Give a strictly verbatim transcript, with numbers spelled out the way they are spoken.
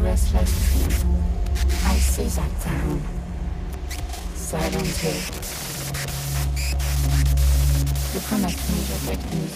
restless. I see that town. Silent hill. You connect me with that music.